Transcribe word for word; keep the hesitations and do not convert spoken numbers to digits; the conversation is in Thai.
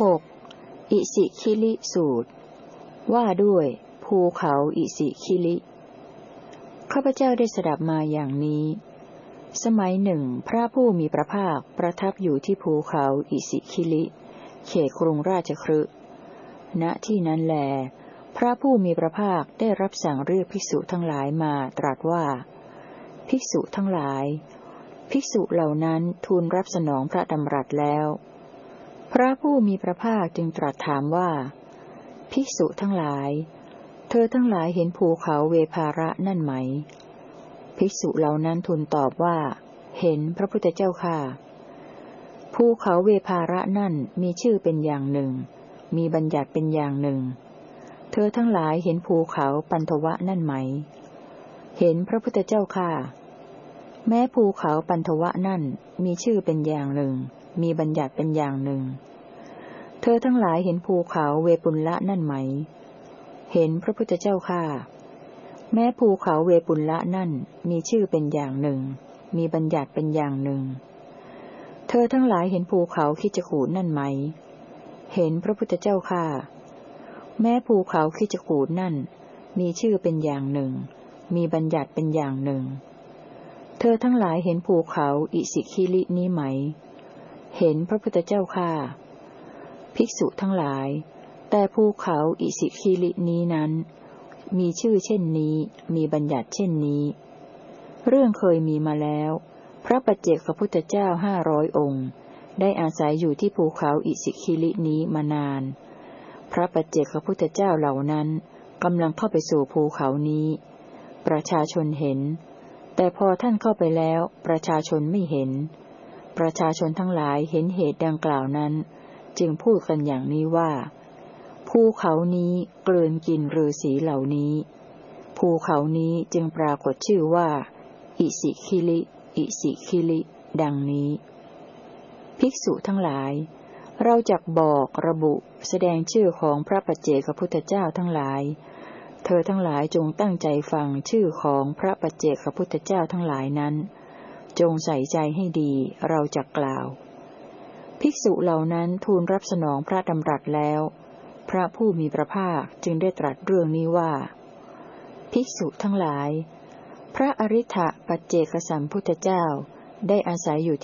หกอิสิคิลิสูตรว่าด้วยภูเขาอิสิคิลิข้าพเจ้าได้สดับมาอย่างนี้สมัยหนึ่งพระผู้มีพระภาคประทับอยู่ที่ภูเขาอิสิคิลิเขตกรุงราชคฤห์ณที่นั้นแลพระผู้มีพระภาคได้รับสั่งเรียกภิกษุทั้งหลายมาตรัสว่าภิกษุทั้งหลายภิกษุเหล่านั้นทูลรับสนองพระดำรัสแล้วพระผู้มีพระภาคจึงตรัสถามว่าภิกษุทั้งหลายเธอทั้งหลายเห็นภูเขาเวภาระนั่นไหมภิกษุเหล่านั้นทูลตอบว่าเห็นพระพุทธเจ้าค่ะภูเขาเวภาระนั่นมีชื่อเป็นอย่างหนึ่งมีบัญญัติเป็นอย่างหนึ่งเธอทั้งหลายเห็นภูเขาปันทวะนั่นไหมเห็นพระพุทธเจ้าค่ะแม้ภูเขาปันทวะนั่นมีชื่อเป็นอย่างหนึ่งมีบัญญัติเป็นอย่างหนึ่งเธอทั้งหลายเห็นภูเขาเวปุลละนั่นไหมเห็นพระพุทธเจ้าค่ะแม้ภูเขาเวปุลละนั่นมีชื่อเป็นอย่างหนึ่งมีบัญญัติเป็นอย่างหนึ่งเธอทั้งหลายเห็นภูเขาคิจกูฏนั่นไหมเห็นพระพุทธเจ้าค่ะแม้ภูเขาคิจกูฏนั่นมีชื่อเป็นอย่างหนึ่งมีบัญญัติเป็นอย่างหนึ่งเธอทั้งหลายเห็นภูเขาอิสิคิลินี้ไหมเห็นพระพุทธเจ้าค่ะภิกษุทั้งหลายแต่ภูเขาอิสิคิลินี้นั้นมีชื่อเช่นนี้มีบัญญัติเช่นนี้เรื่องเคยมีมาแล้วพระปัจเจกพุทธเจ้าห้าร้อยองค์ได้อาศัยอยู่ที่ภูเขาอิสิคิลินี้มานานพระปัจเจกพุทธเจ้าเหล่านั้นกำลังเข้าไปสู่ภูเขานี้ประชาชนเห็นแต่พอท่านเข้าไปแล้วประชาชนไม่เห็นประชาชนทั้งหลายเห็นเหตุดังกล่าวนั้นจึงพูดกันอย่างนี้ว่าภูเขานี้กลืนกินฤาษีเหล่านี้ภูเขานี้จึงปรากฏชื่อว่าอิสิคิลิอิสิคิลิดังนี้ภิกษุทั้งหลายเราจักบอกระบุแสดงชื่อของพระปัจเจกพุทธเจ้าทั้งหลายเธอทั้งหลายจงตั้งใจฟังชื่อของพระปัจเจกพุทธเจ้าทั้งหลายนั้นจงใส่ใจให้ดีเราจักกล่าวภิกษุเหล่านั้นทูลรับสนองพระดำรัสแล้วพระผู้มีพระภาคจึงได้ตรัสเรื่องนี้ว่าภิกษุทั้งหลายพระอริ ฏฐปัจเจกสัมพุทธเจ้าได้อาศัยอยู่